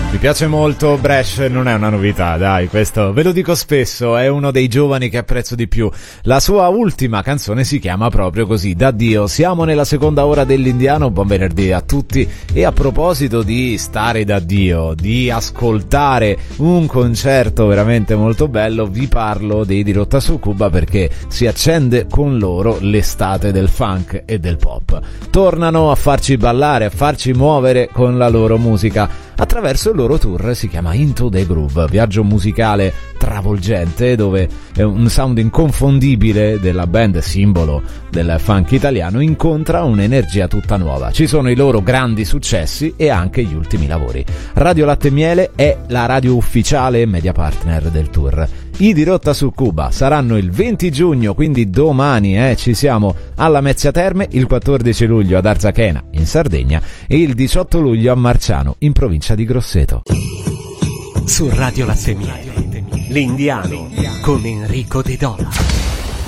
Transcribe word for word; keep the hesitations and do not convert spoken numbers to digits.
Mi piace molto Bresh, non è una novità, dai, questo ve lo dico spesso, è uno dei giovani che apprezzo di più. La sua ultima canzone si chiama proprio così, D'addio. Siamo nella seconda ora dell'Indiano, buon venerdì a tutti. E a proposito di stare d'addio, di ascoltare un concerto veramente molto bello, vi parlo dei Dirotta su Cuba perché si accende con loro l'estate del funk e del pop. Tornano a farci ballare, a farci muovere con la loro musica attraverso il loro tour, si chiama Into the Groove, viaggio musicale travolgente dove un sound inconfondibile della band simbolo del funk italiano incontra un'energia tutta nuova. Ci sono i loro grandi successi e anche gli ultimi lavori. Radio Latte e Miele è la radio ufficiale e media partner del tour. I Dirotta su Cuba saranno il venti giugno, quindi domani eh, ci siamo alla Mezzia Terme, il quattordici luglio ad Arzachena in Sardegna e il diciotto luglio a Marciano in provincia di Grosseto. Su Radio Latte e Miele, l'Indiano con Enrico De Dola.